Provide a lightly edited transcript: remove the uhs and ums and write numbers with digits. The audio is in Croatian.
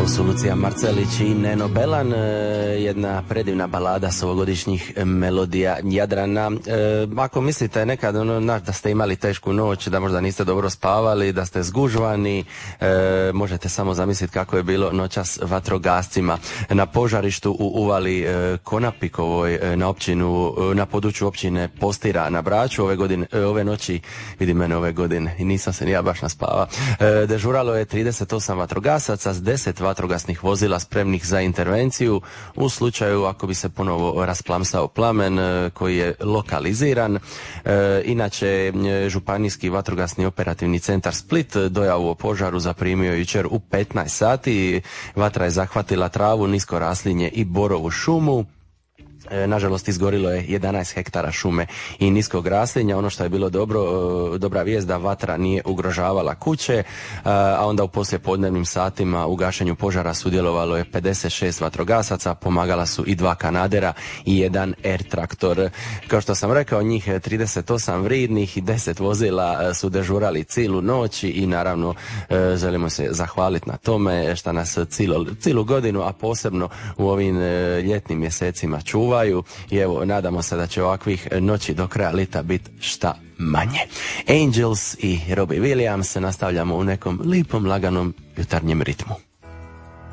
su Lucija Marcelić i Neno Belan, jedna predivna balada s ovogodišnjih melodija Jadrana. Ako mislite nekad da ste imali tešku noć, da možda niste dobro spavali, da ste zgužvani, možete samo zamisliti kako je bilo noćas vatrogascima na požarištu u uvali Konapikovoj na području općine Postira na Braču. Ove noći, vidi mene ove godine i nisam se ni ja baš naspava. Dežuralo je 38 vatrogasaca s 10 vatrogasnih vozila spremnih za intervenciju u slučaju ako bi se ponovo rasplamsao plamen koji je lokaliziran. Inače, Županijski vatrogasni operativni centar Split dojavu o požaru zaprimio jučer u 15 sati. Vatra je zahvatila travu, nisko raslinje i borovu šumu. Nažalost, izgorilo je 11 hektara šume i niskog raslinja. Ono što je bilo dobra vijest da vatra nije ugrožavala kuće, a onda u poslijepodnevnim satima u gašenju požara sudjelovalo je 56 vatrogasaca, pomagala su i 2 kanadera i 1 air traktor. Kao što sam rekao, njih 38 vridnih i 10 vozila su dežurali cijelu noć i naravno želimo se zahvaliti na tome što nas cijelu godinu, a posebno u ovim ljetnim mjesecima čuva. I evo, nadamo se da će ovakvih noći do kraja lita biti šta manje. Angels i Robbie Williams nastavljamo u nekom lipom, laganom jutarnjem ritmu.